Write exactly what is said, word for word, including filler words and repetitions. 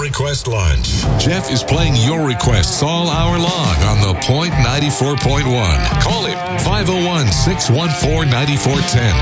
request lunch. Jeff is playing your requests all hour long on The Point ninety-four point one. Call him five oh one, six one four, nine four one oh.